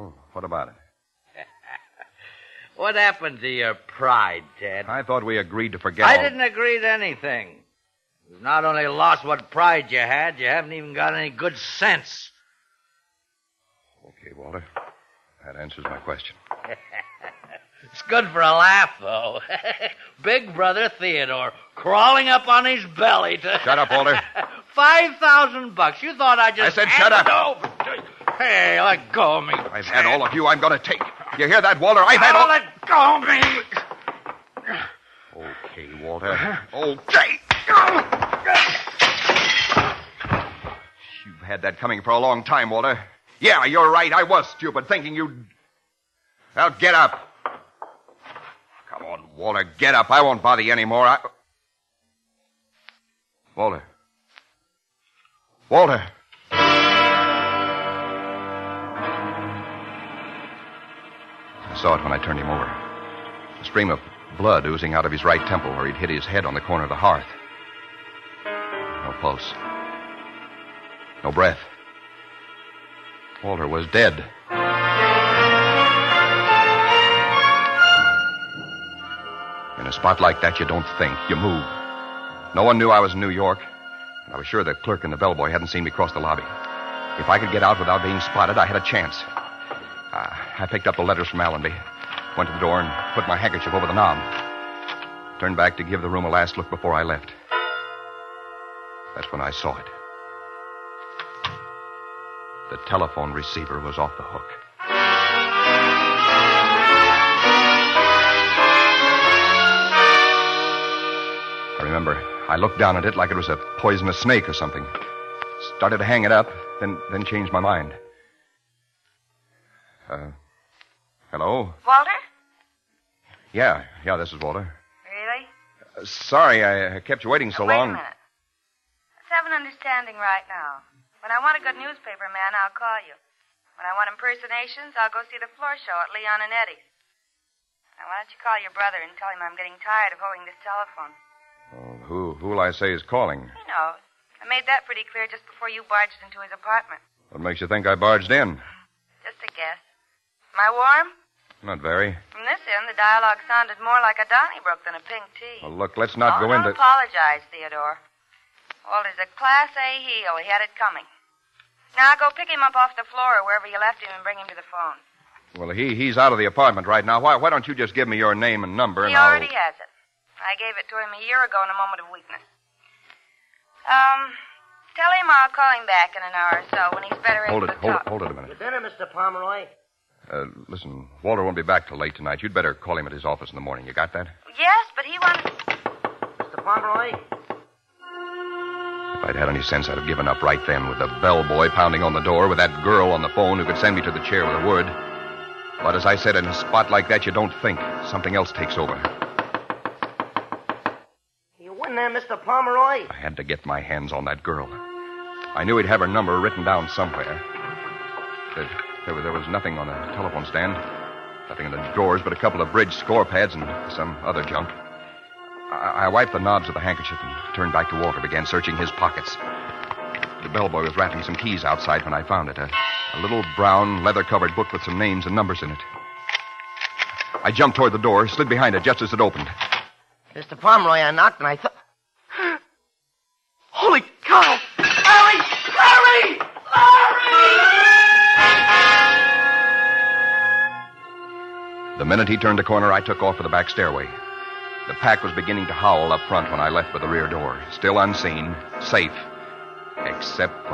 Well, what about it? What happened to your pride, Ted? I thought we agreed to forget I didn't agree to anything. You've not only lost what pride you had, you haven't even got any good sense. Okay, Walter. That answers my question. It's good for a laugh, though. Big brother Theodore crawling up on his belly to... Shut up, Walter. $5,000. You thought I just... I said shut up. Over. Hey, let go of me. I've had all of you I'm going to take. You hear that, Walter? I've had all... Let go of me. Okay, Walter. Okay. You've had that coming for a long time, Walter. Yeah, you're right. I was stupid, thinking you'd... Well, get up. Come on, Walter, get up. I won't bother you anymore. Walter. Walter. I saw it when I turned him over. A stream of blood oozing out of his right temple where he'd hit his head on the corner of the hearth. No pulse. No breath. Walter was dead. In a spot like that, you don't think. You move. No one knew I was in New York, and I was sure the clerk and the bellboy hadn't seen me cross the lobby. If I could get out without being spotted, I had a chance. I picked up the letters from Allenby, went to the door, and put my handkerchief over the knob. Turned back to give the room a last look before I left. That's when I saw it. The telephone receiver was off the hook. I remember I looked down at it like it was a poisonous snake or something. Started to hang it up, then changed my mind. Hello? Walter? Yeah, this is Walter. Really? Sorry, I kept you waiting so long. Wait a minute. Let's have an understanding right now. When I want a good newspaper man, I'll call you. When I want impersonations, I'll go see the floor show at Leon and Eddie's. Now, why don't you call your brother and tell him I'm getting tired of holding this telephone? Oh, who will I say is calling? He knows. I made that pretty clear just before you barged into his apartment. What makes you think I barged in? Just a guess. Am I warm? Not very. From this end, the dialogue sounded more like a Donnybrook than a pink tea. Well, look, let's not go into... Don't apologize, Theodore. Walter's a Class A heel. He had it coming. Now, go pick him up off the floor or wherever you left him and bring him to the phone. Well, he's out of the apartment right now. Why don't you just give me your name and number and He already has it. I gave it to him a year ago in a moment of weakness. Tell him I'll call him back in an hour or so when he's better able to talk. Hold it a minute. Your dinner, Mr. Pomeroy. Listen, Walter won't be back till late tonight. You'd better call him at his office in the morning. You got that? Yes, but he wanted... Mr. Pomeroy? If I'd had any sense, I'd have given up right then with the bellboy pounding on the door, with that girl on the phone who could send me to the chair with a word. But as I said, in a spot like that, you don't think. Something else takes over. You in there, Mr. Pomeroy? I had to get my hands on that girl. I knew he'd have her number written down somewhere. There was nothing on the telephone stand. Nothing in the drawers but a couple of bridge score pads and some other junk. I wiped the knobs of the handkerchief and turned back to Walter, began searching his pockets. The bellboy was rattling some keys outside when I found it. A little brown, leather-covered book with some names and numbers in it. I jumped toward the door, slid behind it just as it opened. Mr. Pomeroy, I knocked and I thought... Holy cow! Larry! Larry! Larry! The minute he turned the corner, I took off for the back stairway. The pack was beginning to howl up front when I left by the rear door. Still unseen, safe, except for